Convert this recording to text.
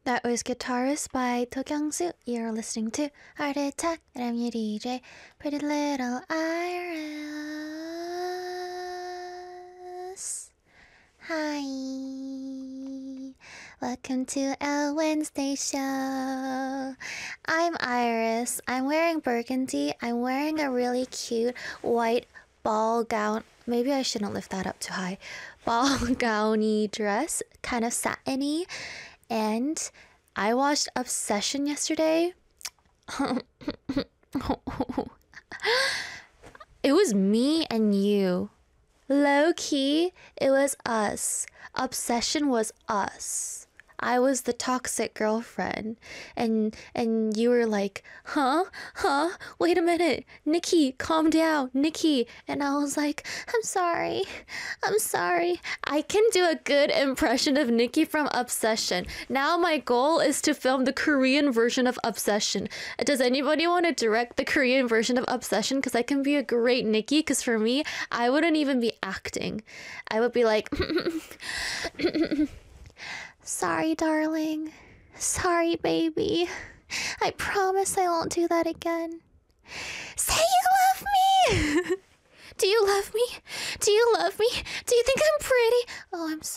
That was Guitarist by Tokyungsu. You're listening to Heart Attack, and I'm your DJ, Pretty Little Iris. Hi. Welcome to our Wednesday show. I'm Iris. I'm wearing burgundy. I'm wearing a really cute white ball gown. Maybe I shouldn't lift that up too high. Ball gowny dress, kind of satiny. And I watched Obsession yesterday. It was me and you. Low key, it was us. Obsession was us. I was the toxic girlfriend. And you were like, huh? Wait a minute. Nikki, calm down. Nikki. And I was like, I'm sorry. I can do a good impression of Nikki from Obsession. Now my goal is to film the Korean version of Obsession. Does anybody want to direct the Korean version of Obsession? Because I can be a great Nikki. Because for me, I wouldn't even be acting. I would be like... Sorry, darling. Sorry, baby. I promise I won't do that again. Say you love me! Do you love me? Do you love me? Do you think I'm pretty? Oh, I'm